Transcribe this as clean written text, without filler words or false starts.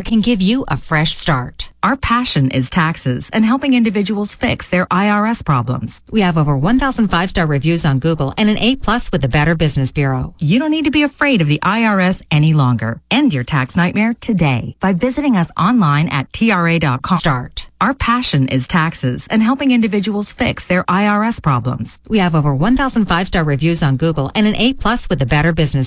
can give you a fresh start. Our passion is taxes and helping individuals fix their IRS problems. We have over 1,000 5-star reviews on Google and an A+ with the Better Business Bureau. You don't need to be afraid of the IRS any longer. End your tax nightmare today by visiting us online at TRA.com. Start. Our passion is taxes and helping individuals fix their IRS problems. We have over 1,000 5-star reviews on Google and an A+ with the Better Business